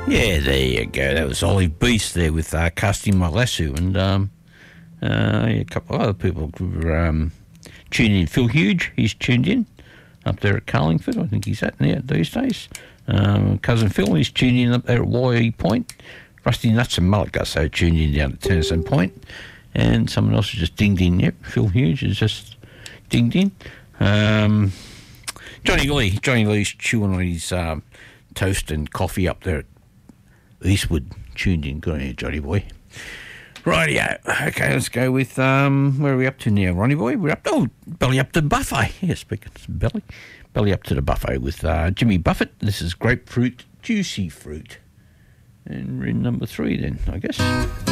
Yeah, there you go. That was Olive Beast there with Casting My Lasso, and a couple of other people were tuning in. Phil Hughes, he's tuned in up there at Carlingford. I think he's at there these days. Cousin Phil, he's tuned in up there at Waihee Point. Rusty Nuts and Mulligus are tuned in down at Tennyson Point. And someone else has just dinged in. Yep, Phil Hughes has just dinged in. Johnny Lee's chewing on his toast and coffee up there at Eastwood. Tuned in. Good on you, Johnny boy. Rightio. Okay, let's go with, where are we up to now, Ronnie boy? We're up, belly up to the buffet. Yeah, speaking of belly up to the buffet with Jimmy Buffett. This is Grapefruit, Juicy Fruit. And we're in number 3 then, I guess.